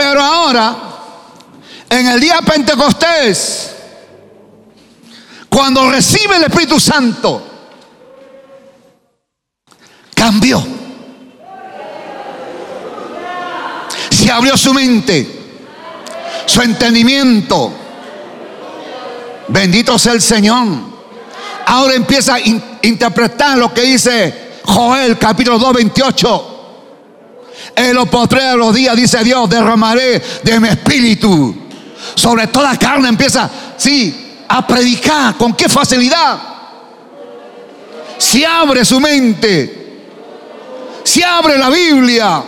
Pero ahora, en el día de Pentecostés, cuando recibe el Espíritu Santo, cambió. Se abrió su mente, su entendimiento. Bendito sea el Señor. Ahora empieza a interpretar lo que dice Joel capítulo 2, 28. En los postreros de los días, dice Dios, derramaré de mi espíritu sobre toda carne. Empieza, a predicar. ¿Con qué facilidad? Se abre su mente, se abre la Biblia.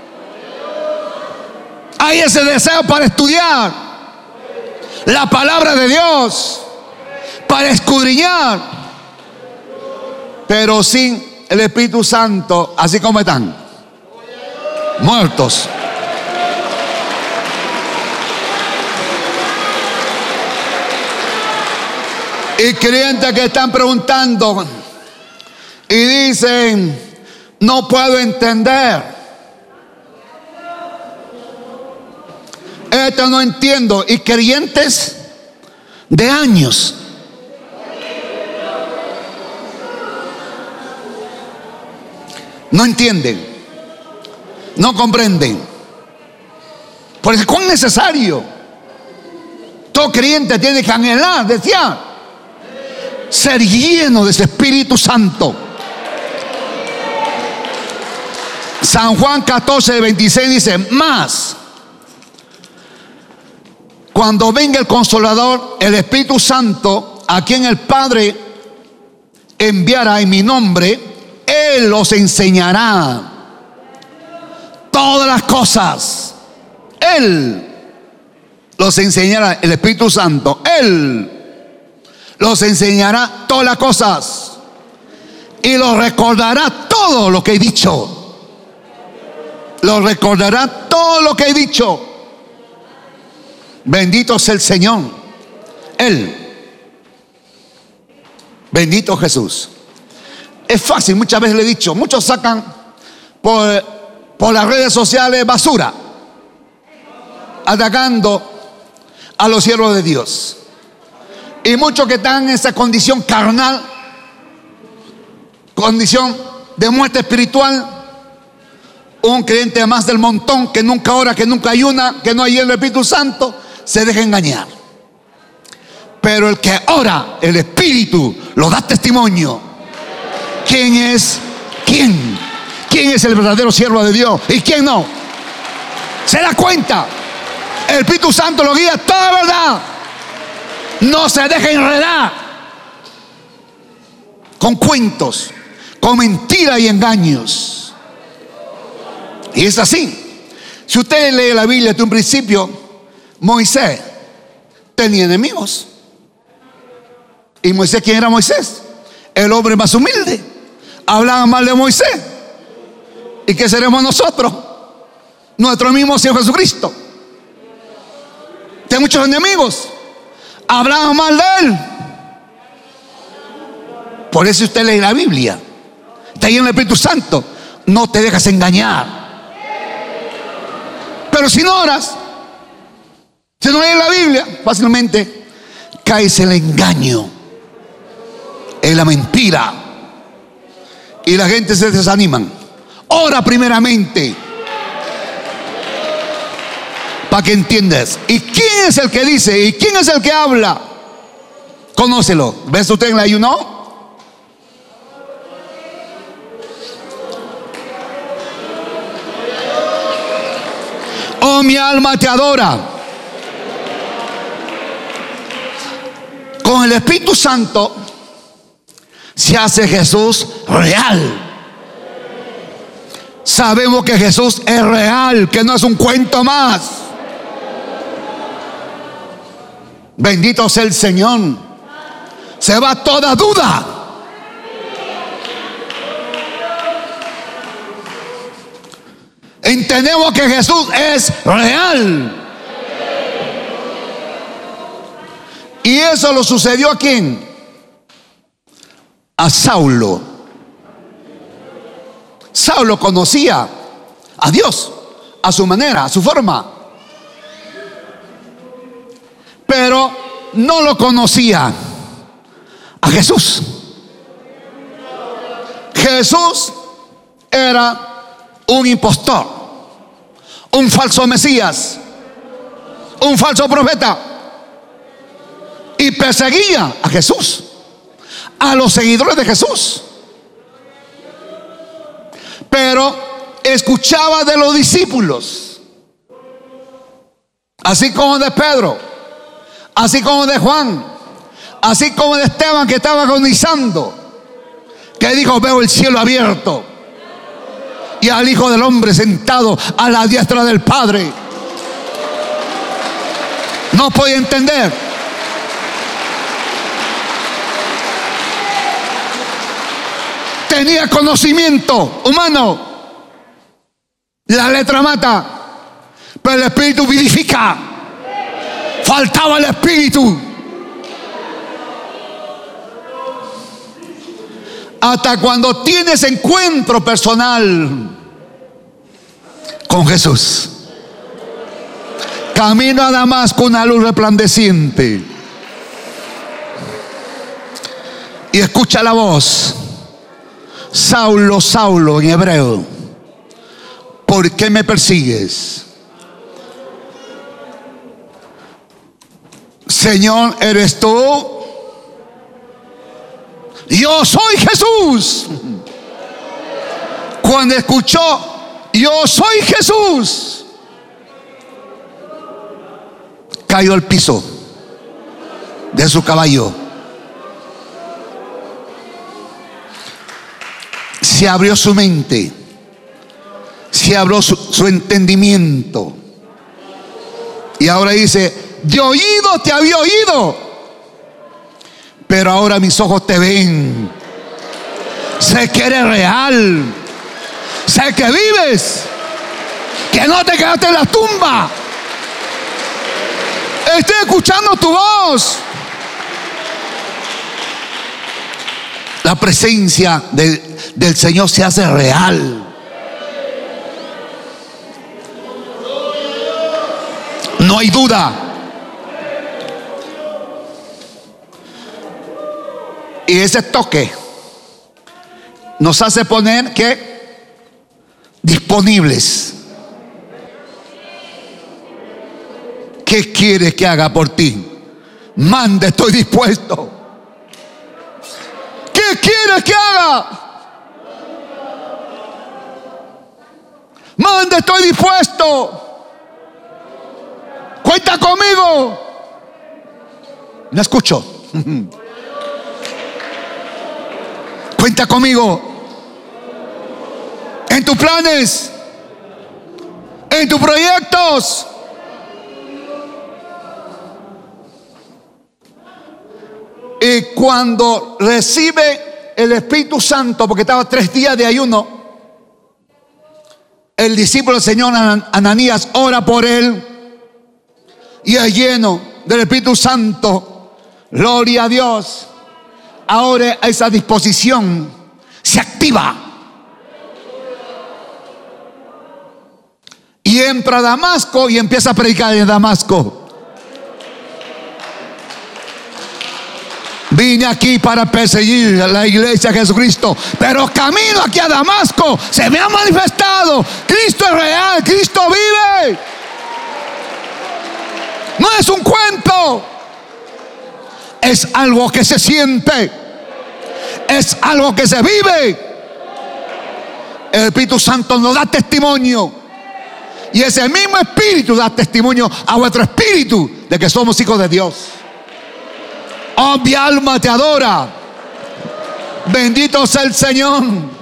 Hay ese deseo para estudiar la palabra de Dios, para escudriñar. Pero sin el Espíritu Santo, así como están, muertos. Y creyentes que están preguntando y dicen: no puedo entender, esto no entiendo. Y creyentes de años. No entienden, no comprenden. Por eso es cuán necesario. Todo creyente tiene que anhelar, desear ser lleno de ese Espíritu Santo. San Juan 14, 26 dice: más, cuando venga el Consolador, el Espíritu Santo, a quien el Padre enviará en mi nombre, Él os enseñará todas las cosas. Él los enseñará, el Espíritu Santo. Él los enseñará todas las cosas y los recordará todo lo que he dicho. Los recordará todo lo que he dicho. Bendito sea el Señor. Él. Bendito Jesús. Es fácil, muchas veces le he dicho, muchos sacan por las redes sociales basura, atacando a los siervos de Dios. Y muchos que están en esa condición carnal, condición de muerte espiritual, un creyente más del montón que nunca ora, que nunca ayuna, que no hay el Espíritu Santo, se deja engañar. Pero el que ora, el Espíritu lo da testimonio. ¿Quién es? ¿Quién? ¿Quién es el verdadero siervo de Dios y quién no? Se da cuenta. El Espíritu Santo lo guía toda verdad. No se deja enredar con cuentos, con mentiras y engaños. Y es así. Si usted lee la Biblia desde un principio, Moisés tenía enemigos. ¿Y Moisés quién era Moisés? El hombre más humilde. Hablaban mal de Moisés. ¿Y qué seremos nosotros? Nuestro mismo Señor Jesucristo. Tiene muchos enemigos. Hablaban mal de Él. Por eso usted lee la Biblia. Está ahí en el Espíritu Santo. No te dejas engañar. Pero si no oras, si no lees la Biblia, fácilmente caes en el engaño, en la mentira, y la gente se desanima. Ora primeramente para que entiendas. ¿Y quién es el que dice? ¿Y quién es el que habla? Conócelo. ¿Ves usted en el ayuno? Oh, mi alma te adora. Con el Espíritu Santo se hace Jesús real. Sabemos que Jesús es real, que no es un cuento más. Bendito sea el Señor. Se va toda duda. Entendemos que Jesús es real. Y eso lo sucedió ¿a quién? A Saulo. Saulo conocía a Dios a su manera, a su forma, pero no lo conocía a Jesús. Jesús era un impostor, un falso Mesías, un falso profeta, y perseguía a Jesús, a los seguidores de Jesús. Pero escuchaba de los discípulos, así como de Pedro, así como de Juan, así como de Esteban, que estaba agonizando, que dijo: veo el cielo abierto y al Hijo del Hombre sentado a la diestra del Padre. No podía entender. Tenía conocimiento humano. La letra mata, pero el Espíritu vivifica. Faltaba el Espíritu. Hasta cuando tienes encuentro personal con Jesús. Camino a Damasco, una luz resplandeciente, y escucha la voz: Saulo, Saulo, en hebreo, ¿por qué me persigues? Señor, ¿eres tú? Yo soy Jesús. Cuando escuchó: yo soy Jesús, cayó al piso de su caballo. Se abrió su mente, se abrió su entendimiento, y ahora dice: de oído te había oído, pero ahora mis ojos te ven. Sé que eres real, sé que vives, que no te quedaste en la tumba. Estoy escuchando tu voz. La presencia del Señor se hace real. No hay duda. Y ese toque nos hace poner que disponibles. ¿Qué quieres que haga por ti? Mande, estoy dispuesto. ¿Qué quieres que haga? Mande, estoy dispuesto. Cuenta conmigo. No escucho. Cuenta conmigo en tus planes, en tus proyectos. Y cuando recibe el Espíritu Santo, porque estaba 3 días de ayuno, el discípulo del Señor Ananías ora por él y es lleno del Espíritu Santo. Gloria a Dios. Ahora esa disposición se activa y entra a Damasco y empieza a predicar en Damasco. Vine aquí para perseguir a la iglesia de Jesucristo, pero camino aquí a Damasco se me ha manifestado: Cristo es real, Cristo vive. No es un cuento, es algo que se siente, es algo que se vive. El Espíritu Santo nos da testimonio, y ese mismo Espíritu da testimonio a vuestro espíritu de que somos hijos de Dios. Oh, mi alma te adora. Bendito sea el Señor.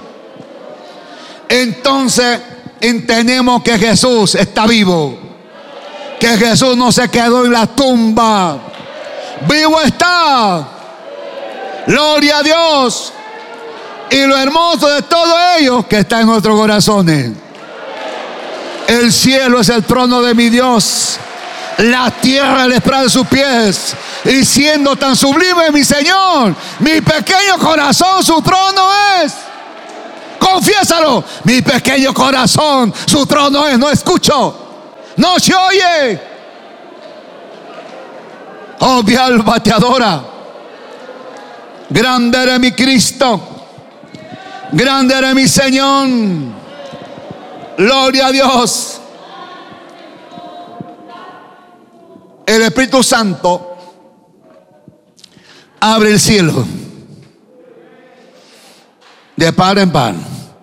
Entonces entendemos que Jesús está vivo, que Jesús no se quedó en la tumba. Vivo está. Gloria a Dios. Y lo hermoso de todo ello, que está en nuestros corazones. El cielo es el trono de mi Dios, la tierra el estrado de sus pies. Y siendo tan sublime mi Señor, mi pequeño corazón su trono es. Confiésalo: mi pequeño corazón su trono es. No escucho, no se oye. Oh, mi alma te adora. Grande eres mi Cristo. Grande eres mi Señor. Gloria a Dios. El Espíritu Santo abre el cielo de par en par.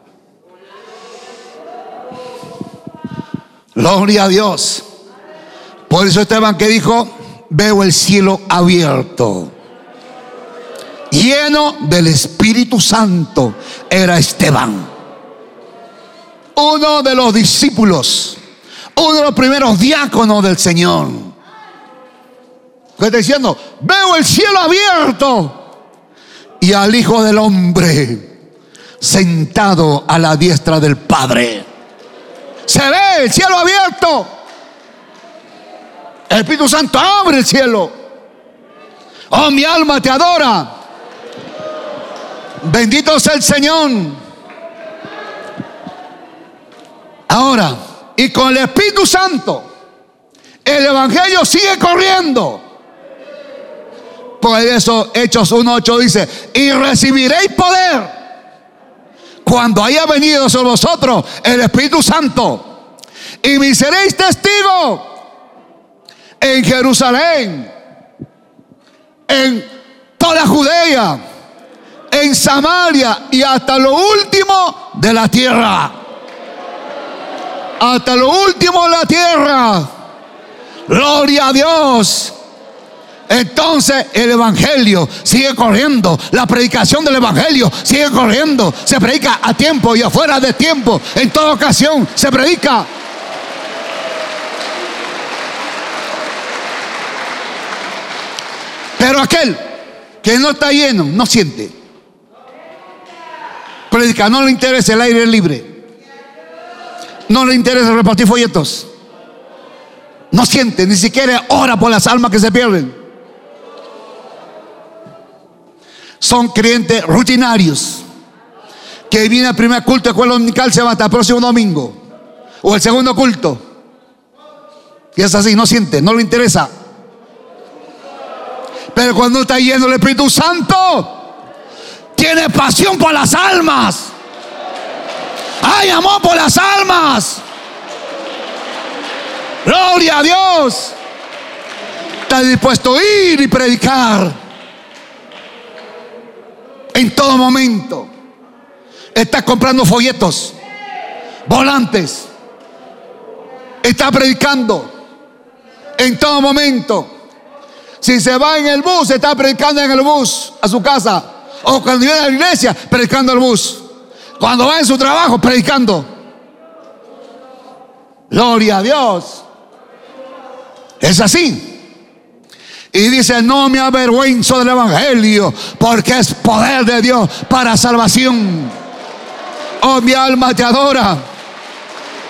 Gloria a Dios. Por eso Esteban, que dijo: veo el cielo abierto, lleno del Espíritu Santo. Era Esteban, uno de los discípulos, uno de los primeros diáconos del Señor. ¿Qué está diciendo? Veo el cielo abierto y al Hijo del Hombre sentado a la diestra del Padre. Se ve el cielo abierto. El Espíritu Santo abre el cielo. Oh, mi alma te adora. Bendito sea el Señor. Ahora, y con el Espíritu Santo, el Evangelio sigue corriendo. Por eso Hechos 1:8 dice: y recibiréis poder cuando haya venido sobre vosotros el Espíritu Santo, y me seréis testigos en Jerusalén, en toda Judea, en Samaria y hasta lo último de la tierra. Hasta lo último de la tierra. Gloria a Dios. Entonces el Evangelio sigue corriendo. La predicación del Evangelio sigue corriendo. Se predica a tiempo y afuera de tiempo. En toda ocasión se predica. Pero aquel que no está lleno, no siente. Predica, no le interesa el aire libre. No le interesa repartir folletos. No siente, ni siquiera ora por las almas que se pierden. Son creyentes rutinarios que viene al primer culto de escuela dominical, se va hasta el próximo domingo o el segundo culto, y es así, no siente, no le interesa. Pero cuando está lleno del Espíritu Santo, tiene pasión por las almas. Hay amor por las almas. Gloria a Dios. Está dispuesto a ir y predicar en todo momento. Está comprando folletos, volantes. Está predicando en todo momento. Si se va en el bus, está predicando en el bus a su casa. O cuando viene a la iglesia, predicando en el bus. Cuando va en su trabajo, predicando. Gloria a Dios. Es así. Y dice: no me avergüenzo del Evangelio, porque es poder de Dios para salvación. Oh, mi alma te adora.